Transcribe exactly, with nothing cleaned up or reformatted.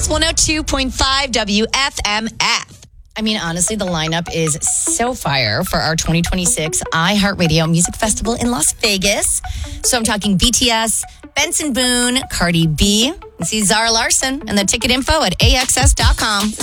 one oh two point five W F M F. I mean, honestly, the lineup is so fire for our twenty twenty-six iHeartRadio Music Festival in Las Vegas. So I'm talking B T S, Benson Boone, Cardi B, and see Zara Larson, and the ticket info at A X S dot com.